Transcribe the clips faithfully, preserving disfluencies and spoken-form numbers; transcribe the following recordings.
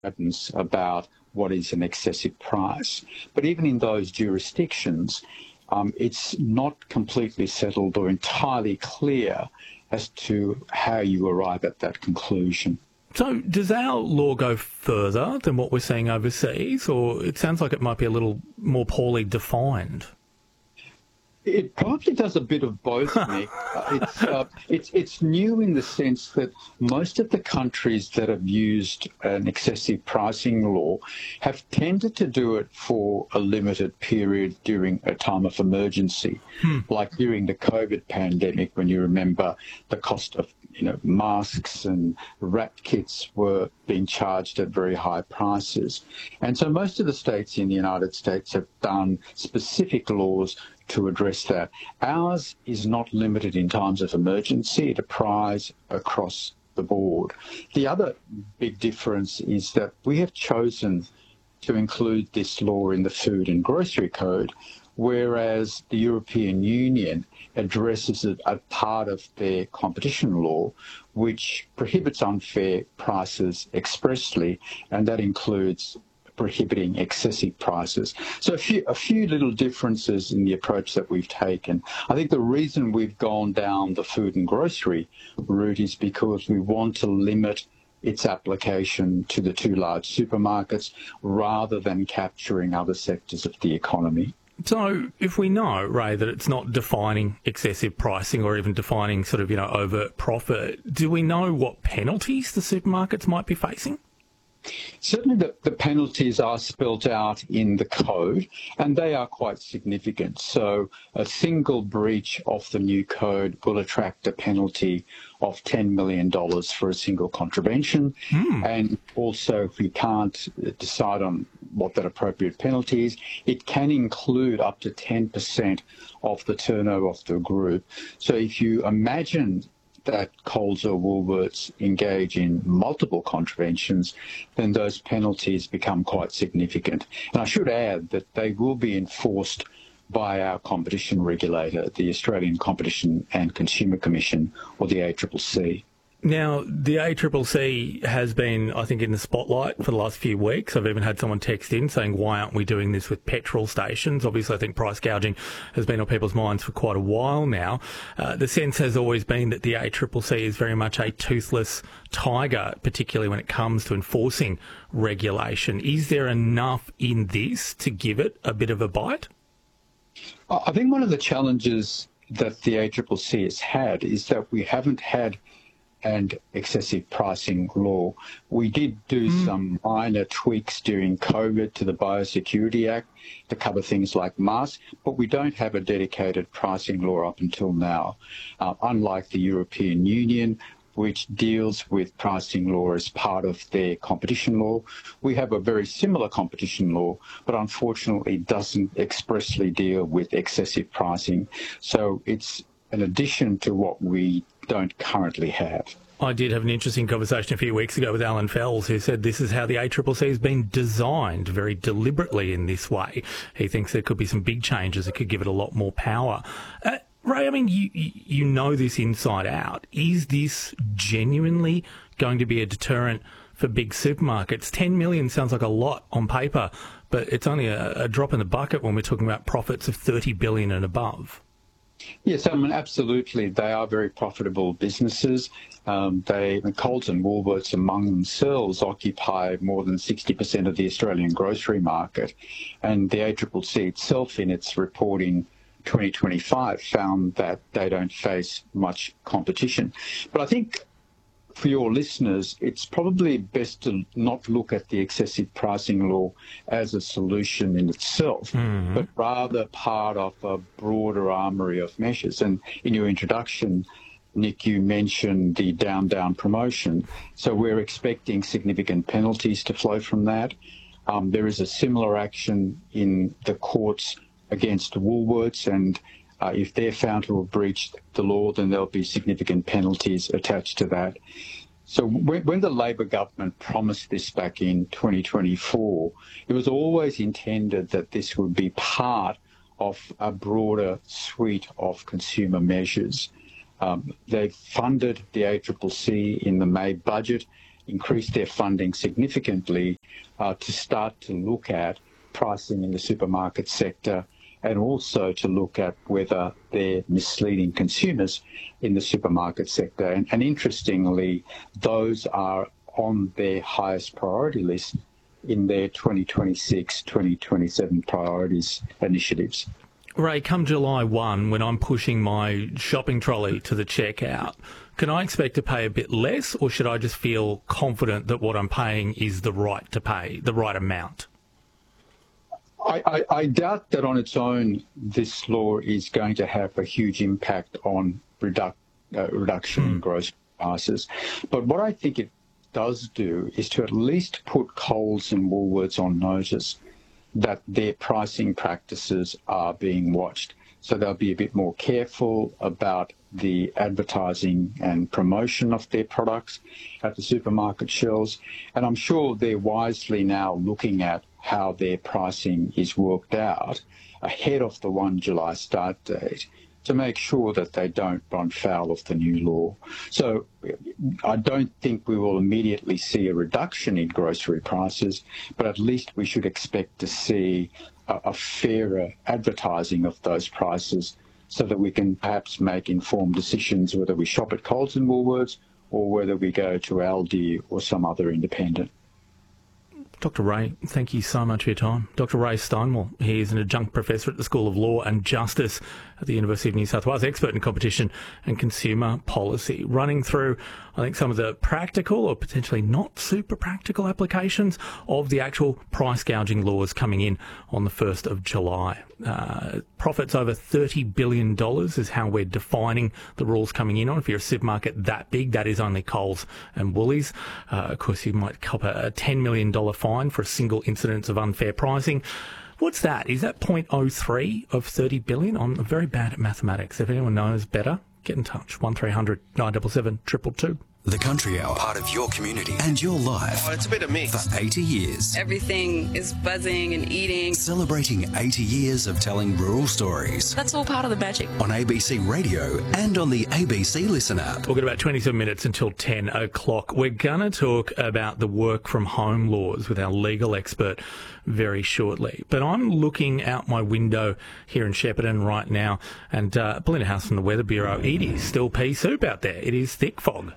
guidance about what is an excessive price. But even in those jurisdictions, um, it's not completely settled or entirely clear as to how you arrive at that conclusion. So does our law go further than what we're seeing overseas, or it sounds like it might be a little more poorly defined? It probably does a bit of both, Nick. Uh, it's, uh, it's, it's new in the sense that most of the countries that have used an excessive pricing law have tended to do it for a limited period during a time of emergency, hmm. like during the COVID pandemic, when you remember the cost of you know, masks and rat kits were being charged at very high prices. And so most of the states in the United States have done specific laws to address that. Ours is not limited in times of emergency. It applies across the board. The other big difference is that we have chosen to include this law in the Food and Grocery Code, whereas the European Union addresses it as part of their competition law, which prohibits unfair prices expressly, and that includes prohibiting excessive prices. So a few, a few little differences in the approach that we've taken. I think the reason we've gone down the food and grocery route is because we want to limit its application to the two large supermarkets rather than capturing other sectors of the economy. So if we know, Ray, that it's not defining excessive pricing or even defining sort of, you know, overt profit, do we know what penalties the supermarkets might be facing? Certainly the, the penalties are spelled out in the code, and they are quite significant. So a single breach of the new code will attract a penalty of ten million dollars for a single contravention. Mm. And also, if we can't decide on what that appropriate penalty is, it can include up to ten percent of the turnover of the group. So if you imagine that Coles or Woolworths engage in multiple contraventions, then those penalties become quite significant. And I should add that they will be enforced by our competition regulator, the Australian Competition and Consumer Commission, or the A C C C. Now, the A C C C has been, I think, in the spotlight for the last few weeks. I've even had someone text in saying, why aren't we doing this with petrol stations? Obviously, I think price gouging has been on people's minds for quite a while now. Uh, the sense has always been that the A C C C is very much a toothless tiger, particularly when it comes to enforcing regulation. Is there enough in this to give it a bit of a bite? I think one of the challenges that the A C C C has had is that we haven't had and excessive pricing law. We did do mm. some minor tweaks during COVID to the Biosecurity Act to cover things like masks, but we don't have a dedicated pricing law up until now. Uh, unlike the European Union, which deals with pricing law as part of their competition law, we have a very similar competition law, but unfortunately doesn't expressly deal with excessive pricing. So it's an addition to what we don't currently have. I did have an interesting conversation a few weeks ago with Alan Fells, who said this is how the A C C C has been designed very deliberately in this way. He thinks there could be some big changes that could give it a lot more power. Uh, Ray, I mean, you, you know this inside out. Is this genuinely going to be a deterrent for big supermarkets? ten million sounds like a lot on paper, but it's only a, a drop in the bucket when we're talking about profits of thirty billion and above. Yes, I mean, absolutely. They are very profitable businesses. Um, they, Coles and Woolworths among themselves occupy more than sixty percent of the Australian grocery market. And the A C C C itself, in its report in twenty twenty-five, found that they don't face much competition. But I think for your listeners, it's probably best to not look at the excessive pricing law as a solution in itself, mm-hmm. but rather part of a broader armoury of measures. And in your introduction, Nick, you mentioned the down-down promotion. So we're expecting significant penalties to flow from that. Um, there is a similar action in the courts against Woolworths, and Uh, if they're found to have breached the law, then there'll be significant penalties attached to that. So when, when the Labor government promised this back in twenty twenty-four, it was always intended that this would be part of a broader suite of consumer measures. Um, they funded the A C C C in the May budget increased their funding significantly uh, to start to look at pricing in the supermarket sector, and also to look at whether they're misleading consumers in the supermarket sector. And, and interestingly, those are on their highest priority list in their twenty twenty-six twenty twenty-seven priorities initiatives. Ray, come July first, when I'm pushing my shopping trolley to the checkout, can I expect to pay a bit less, or should I just feel confident that what I'm paying is the right to pay, the right amount? I, I, I doubt that on its own this law is going to have a huge impact on reduc, uh, reduction mm. in grocery prices. But what I think it does do is to at least put Coles and Woolworths on notice that their pricing practices are being watched. So they'll be a bit more careful about the advertising and promotion of their products at the supermarket shelves. And I'm sure they're wisely now looking at how their pricing is worked out ahead of the first July start date to make sure that they don't run foul of the new law. So I don't think we will immediately see a reduction in grocery prices, but at least we should expect to see a, a fairer advertising of those prices so that we can perhaps make informed decisions whether we shop at Coles and Woolworths or whether we go to Aldi or some other independent. Doctor Ray, thank you so much for your time. Doctor Ray Stonewall, he is an adjunct professor at the School of Law and Justice at the University of New South Wales, expert in competition and consumer policy, running through, I think, some of the practical or potentially not super practical applications of the actual price gouging laws coming in on the first of July. Uh, profits over thirty billion dollars is how we're defining the rules coming in on. If you're a supermarket that big, that is only Coles and Woolies. Uh, of course, you might cop a ten million dollars fine for a single incidence of unfair pricing. What's that? Is that zero point zero three of thirty billion? I'm very bad at mathematics. If anyone knows better, get in touch. one three hundred nine seven seven two two two. The Country Hour, part of your community and your life. Oh, it's a bit of mix. For eighty years. Everything is buzzing and eating. Celebrating eighty years of telling rural stories. That's all part of the magic. On A B C Radio and on the A B C Listen app. We've got about twenty-seven minutes until ten o'clock. We're going to talk about the work from home laws with our legal expert very shortly. But I'm looking out my window here in Shepparton right now, and uh, Belinda House from the Weather Bureau, it is still pea soup out there. It is thick fog.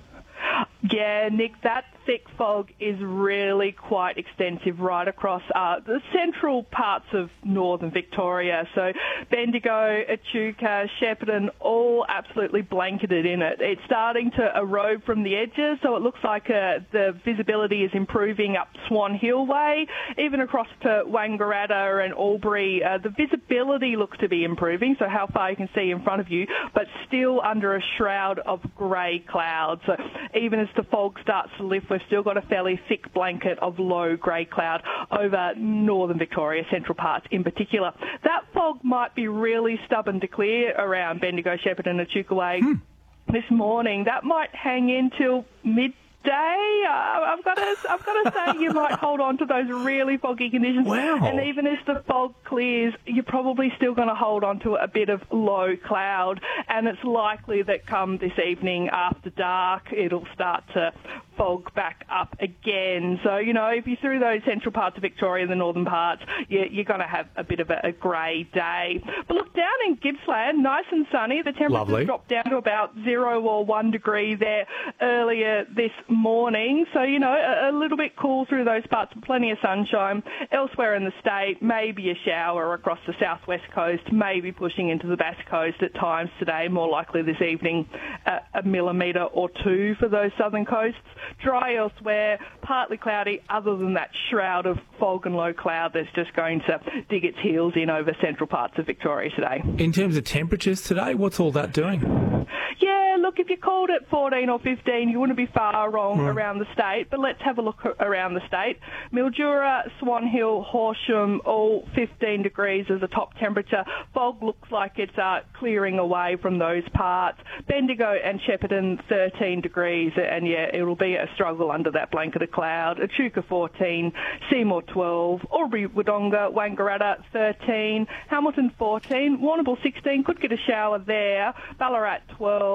Yeah, Nick, that thick fog is really quite extensive right across uh, the central parts of northern Victoria. So Bendigo, Echuca, Shepparton, all absolutely blanketed in it. It's starting to erode from the edges, so it looks like uh, the visibility is improving up Swan Hill Way, even across to Wangaratta and Albury. Uh, the visibility looks to be improving, so how far you can see in front of you, but still under a shroud of grey clouds. So even as the fog starts to lift, we've still got a fairly thick blanket of low grey cloud over northern Victoria, central parts in particular. That fog might be really stubborn to clear around Bendigo, Shepparton and Echuca Way hmm. this morning. That might hang in till mid Day, uh, I've got to, I've got to say, you might hold on to those really foggy conditions. Wow. And even as the fog clears, you're probably still going to hold on to a bit of low cloud. And it's likely that come this evening after dark, it'll start to fog back up again. So, you know, if you're through those central parts of Victoria, the northern parts, you're, you're going to have a bit of a, a grey day. But look, down in Gippsland, nice and sunny. The temperatures dropped down to about zero or one degree there earlier this morning. So, you know, a, a little bit cool through those parts, plenty of sunshine. Elsewhere in the state, maybe a shower across the southwest coast, maybe pushing into the Bass Coast at times today, more likely this evening, uh, a millimetre or two for those southern coasts. Dry elsewhere, partly cloudy, other than that shroud of fog and low cloud that's just going to dig its heels in over central parts of Victoria today. In terms of temperatures today, what's all that doing? Yeah, look, if you called it fourteen or fifteen, you wouldn't be far wrong right. around the state, but let's have a look around the state. Mildura, Swan Hill, Horsham, all fifteen degrees as a top temperature. Fog looks like it's uh, clearing away from those parts. Bendigo and Shepparton, thirteen degrees, and yeah, it'll be a struggle under that blanket of cloud. Echuca, fourteen, Seymour, twelve, Albury, Wodonga, Wangaratta, thirteen, Hamilton, fourteen, Warrnambool, sixteen, could get a shower there, Ballarat, twelve, across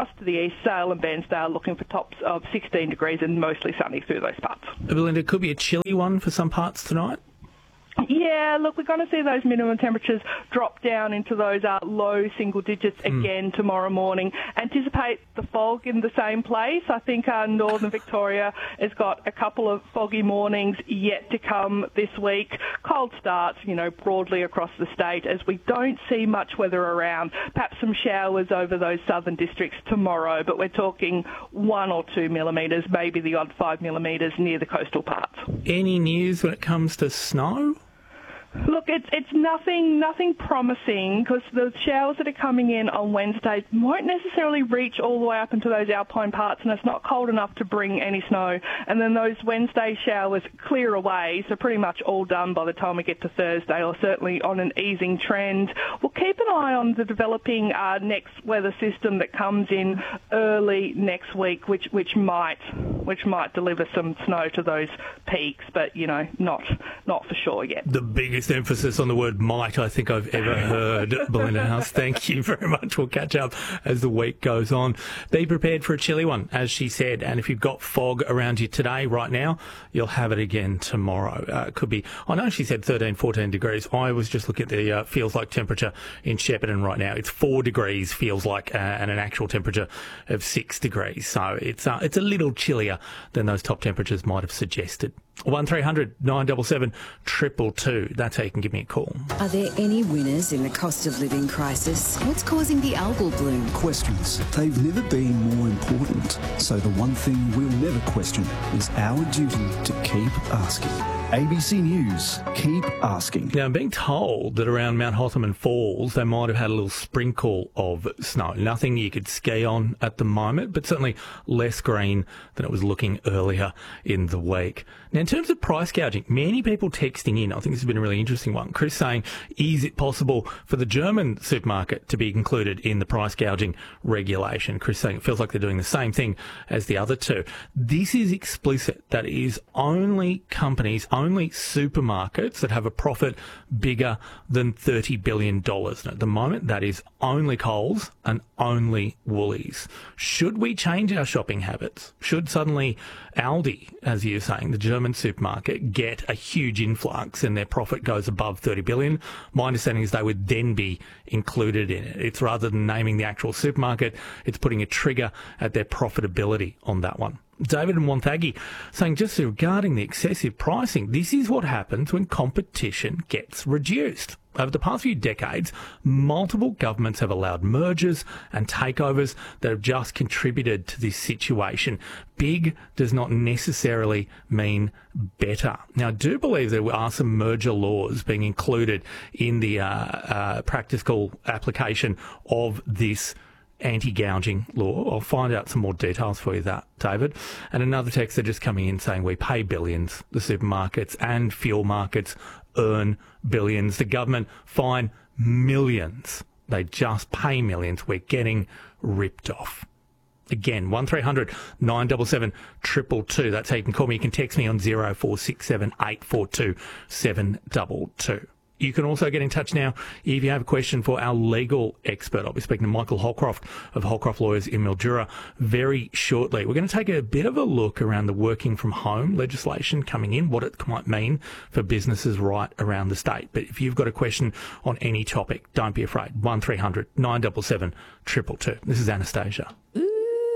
across to the east, Sale and Bairnsdale looking for tops of sixteen degrees and mostly sunny through those parts. Belinda, could be a chilly one for some parts tonight. Yeah, look, we're going to see those minimum temperatures drop down into those uh, low single digits again mm. tomorrow morning. Anticipate the fog in the same place. I think uh, northern Victoria has got a couple of foggy mornings yet to come this week. Cold starts, you know, broadly across the state as we don't see much weather around. Perhaps some showers over those southern districts tomorrow, but we're talking one or two millimetres, maybe the odd five millimetres near the coastal parts. Any news when it comes to snow? Look, it's it's nothing nothing promising because the showers that are coming in on Wednesday won't necessarily reach all the way up into those alpine parts, and it's not cold enough to bring any snow. And then those Wednesday showers clear away, so pretty much all done by the time we get to Thursday, or certainly on an easing trend. We'll keep an eye on the developing uh, next weather system that comes in early next week, which which might which might deliver some snow to those peaks, but you know, not not for sure yet. The biggest emphasis on the word might I think I've ever heard. Belinda House, thank you very much. We'll catch up as the week goes on. Be prepared for a chilly one, as she said, and if you've got fog around you today, right now, you'll have it again tomorrow. Uh, it could be, I know she said thirteen, fourteen degrees. I was just looking at the uh, feels like temperature in Shepparton right now. It's four degrees feels like, uh, and an actual temperature of six degrees. So it's uh, it's a little chillier than those top temperatures might have suggested. one three hundred nine seven seven two two two. That's how you can give me a call. Are there any winners in the cost of living crisis? What's causing the algal bloom? Questions. They've never been more important. So the one thing we'll never question is our duty to keep asking. A B C News, keep asking. Now, I'm being told that around Mount Hotham and Falls, they might have had a little sprinkle of snow. Nothing you could ski on at the moment, but certainly less green than it was looking earlier in the week. Now, in terms of price gouging, many people texting in, I think this has been a really interesting one. Chris saying, is it possible for the German supermarket to be included in the price gouging regulation? Chris saying it feels like they're doing the same thing as the other two. This is explicit. That is only companies, only supermarkets that have a profit bigger than thirty billion dollars. And at the moment, that is only Coles and only Woolies. Should we change our shopping habits? Should suddenly Aldi, as you're saying, the German supermarket, get a huge influx and their profit goes above thirty billion dollars? My understanding is they would then be included in it. It's rather than naming the actual supermarket, it's putting a trigger at their profitability on that one. David and Wonthaggi saying, just regarding the excessive pricing, this is what happens when competition gets reduced. Over the past few decades, multiple governments have allowed mergers and takeovers that have just contributed to this situation. Big does not necessarily mean better. Now, I do believe there are some merger laws being included in the uh, uh, practical application of this anti-gouging law. I'll find out some more details for you, that, David. And another text are just coming in saying we pay billions. The supermarkets and fuel markets earn billions. The government fine millions. They just pay millions. We're getting ripped off. Again, one three hundred nine seven seven two two two. That's how you can call me. You can text me on zero four six seven eight four two seven two two. You can also get in touch now if you have a question for our legal expert. I'll be speaking to Michael Holcroft of Holcroft Lawyers in Mildura very shortly. We're going to take a bit of a look around the working from home legislation coming in, what it might mean for businesses right around the state. But if you've got a question on any topic, don't be afraid. one three hundred nine seven seven two two two. This is Anastasia. Ooh.